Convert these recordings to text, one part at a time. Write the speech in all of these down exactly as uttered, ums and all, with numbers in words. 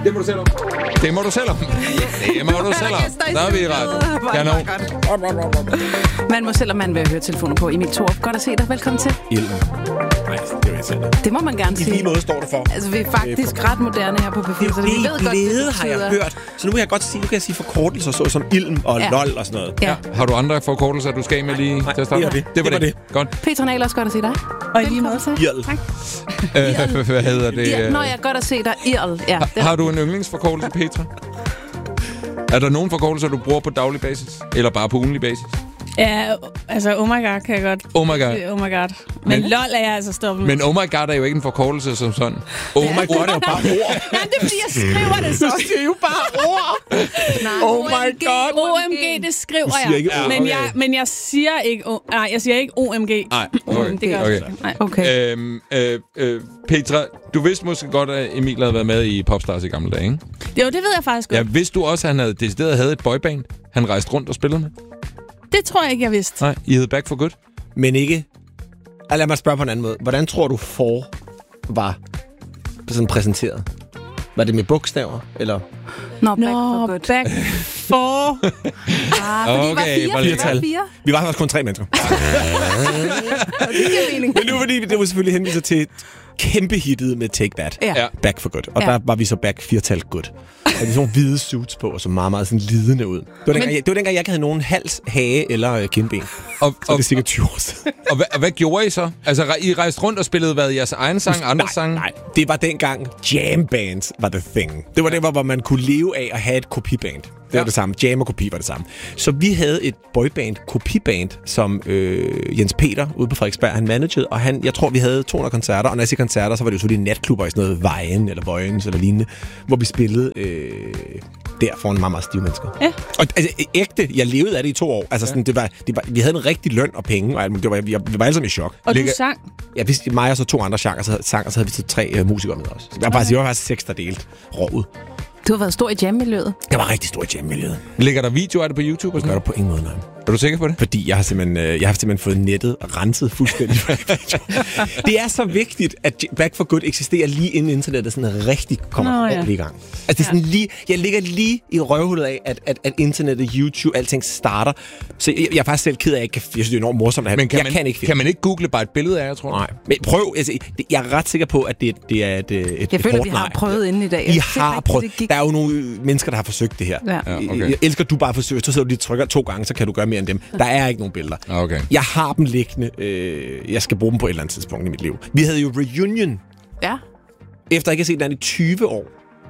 Det må du selv om. Det må du selv om. Det må du selv om. Der er vi i ret. Kanon. Man må selv om man vil høre telefoner på. Emil Thorup, godt at se dig. Velkommen til. Ilden. Nej, det vil jeg selv. Det må man gerne sige. I lige måde står det for. Altså, vi er faktisk ret moderne her på P fire, så vi ved godt, glæde har jeg hørt. Så nu vil jeg godt sige, nu kan jeg sige forkortelser, så som ilm og ja. lol og sådan noget. Ja. Ja. Har du andre forkortelser, du skal med lige Nej, til at starte? det, det. det var det. det. det. Godt. Petra Nahl, også godt at se dig. Og i lige måde. Irl. Tak. Øh, hvad hedder det? Ja, nå, jeg er godt at se dig. Irl. Ja, har, har du en yndlingsforkortelse, Petra? Er der nogen forkortelser, du bruger på daglig basis? Eller bare på ugenlig basis? Ja, altså oh my god kan jeg godt. Oh my god. Oh my god. Men, men lol er jeg altså stoppet med. Men oh my god er jo ikke en forkortelse som sådan. Oh my god er jo bare ord. Nej, det er fordi, jeg skriver det så. Det er jo bare ord. Nej, Oh my god. O M G, det skriver Du siger jeg. ikke O M G. Men jeg, men jeg siger ikke, o- nej, jeg siger ikke O M G. Nej, okay. Det gør Okay. jeg ikke. Nej. Okay. Øhm, øh, øh, Petra, du vidste måske godt, at Emil havde været med i Popstars i gamle dage, ikke? Jo, det ved jeg faktisk godt. Ja, vidste du også, at han havde decideret havde et boyband, han rejste rundt og spillede med? Det tror jeg ikke, jeg vidste. Nej, I hed Back for Good. Men ikke... Altså, lad mig spørge på en anden måde. Hvordan tror du, for var sådan præsenteret? Var det med bogstaver, eller? Nå, back Nå, for good. back for... Ah, fordi Okay, I var var fire. det- Vi var fire. Vi var faktisk kun tre mennesker. Og det giver mening. Men nu fordi det var selvfølgelig henviser til kæmpe hittet med Take That. Ja. Ja. Back for Good. Og Ja. der var vi så back firtal good. Og de sådan nogle hvide suits på, og så meget, meget sådan lidende ud. Det var dengang, jeg, det var dengang jeg ikke havde nogen hals, hage eller øh, kindben. Og, Så og, det er sikkert tyve år siden. og, hvad, og hvad gjorde I så? Altså, re- I rejste rundt og spillede hvad? Jeres egen sang, andre nej, sange? nej, det var dengang jam bands var the thing. Det var det, hvor man kunne leve af at have et kopiband. Det var Ja. det samme. Jam og kopi var det samme. Så vi havde et boyband, kopiband, som øh, Jens Peter ude på Frederiksberg, han managede, og han, jeg tror, vi havde to hundrede koncerter, og når jeg siger koncerter, så var det jo selvfølgelig natklubber i sådan noget Vejen eller Vojens eller lignende, hvor vi spillede øh, der foran meget, meget stive mennesker. Ja. Og altså, ægte, jeg levede af det i to år. Altså, sådan, det var, det var, vi havde en rigtig løn og penge, og alt muligt. det var, vi, vi var alle sammen i chok. Og Ligger- du sang. Ja, hvis mig og så to andre genre, så sang, og så havde vi så tre øh, musikere med os. Så jeg var faktisk, jeg var faktisk seks, der delte rådet. Du har været stor i jam-miljøet. Jeg var rigtig stor i jam-miljøet. Ligger der videoer af det på YouTube? Og Det gør sådan der på ingen måde, nej. Er du sikker på det? Fordi jeg har simpelthen, øh, jeg har simpelthen fået nettet renset fuldstændig. Det er så vigtigt, at Back for Good eksisterer lige inden internettet sådan rigtig kommer Nå, ja. ordentligt i gang. Altså, det er sådan lige, jeg ligger lige i røvhullet af, at, at, at internettet, YouTube, alting starter. Så jeg, jeg er faktisk selv ked af, at jeg, kan, jeg synes, det er enormt morsomt at have. Men kan, jeg man, kan ikke finde. kan man ikke google bare et billede af jer, tror du? Nej, men prøv. Altså, det- jeg er ret sikker på, at det, det er et, et, et Jeg føler, hårdt vi har nej. prøvet inden i dag. I Jeg synes har ikke, prøvet. det gik. Der er jo nogle mennesker, der har forsøgt det her. Ja. Ja, Jeg- okay. Jeg elsker, du bare forsøger. Så sidder du lige og trykker to gange, så kan du gøre mere end dem. Der er ikke nogen billeder. Okay. Jeg har dem liggende. Øh, jeg skal bruge dem på et eller andet tidspunkt i mit liv. Vi havde jo reunion, Ja. efter jeg ikke har set den i tyve år.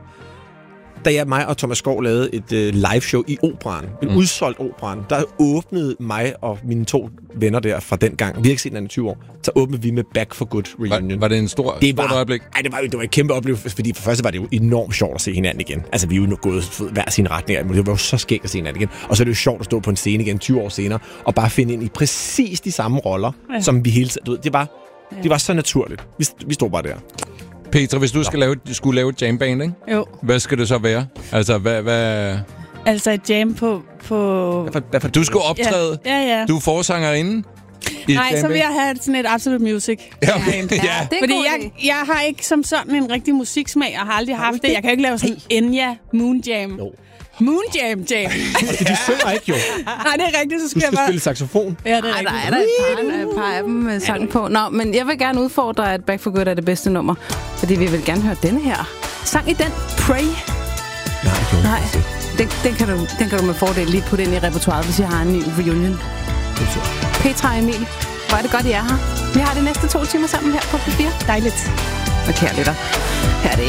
Da jeg, mig og Thomas Skov lavede et øh, liveshow i Operan. En mm. udsolgt Operan. Der åbnede mig og mine to venner der fra den gang. Vi har ikke set den i tyve år. Så åbnede vi med Back for Good reunion. Var, var det en stor, Det stort var, øjeblik? ej, det, var, det var et kæmpe oplevelse, fordi for første var det jo enormt sjovt at se hinanden igen. Altså, vi er jo nu gået hver sin retning, men det var jo så skægt at se hinanden igen. Og så er det jo sjovt at stå på en scene igen tyve år senere, og bare finde ind i præcis de samme roller, ja. som vi hele tiden... Du ved, det var, ja. det var så naturligt. Vi, vi stod bare der. Petra, hvis du skal lave, skulle lave et jamband, ikke? Jo. Hvad skal det så være? Altså, hvad... hvad... Altså et jam på... på... Hvad for, hvad for, Du skal optræde. Ja, ja. ja. Du er forsangerinde. i et Nej, så jamband. vil jeg have sådan et Absolute Music. Ja, okay. Ja, ja. det er Fordi god jeg, idé. jeg har ikke som sådan en rigtig musiksmag, og har aldrig haft det. Jeg kan jo ikke lave sådan Enya Moon Jam. Jo. Moon Jam Jam. Altså, de synger ikke jo. Nej, det er rigtigt, så Du skal jeg skal bare... spille saxofon. Ja, det er Ej, der rigtigt. er der et par, et par af dem med sang på. Nå, men jeg vil gerne udfordre, at Back for Good er det bedste nummer. Fordi vi vil gerne høre denne her. Sang i den, Pray. Nej, jo. Nej, den, den, kan du, den kan du med fordel lige putte ind i repertoiret, hvis jeg har en ny reunion. Petra og Emil, hvor er det godt, I er her. Vi har de næste to timer sammen her på P fire. Dejligt. Og kære lytter, her er det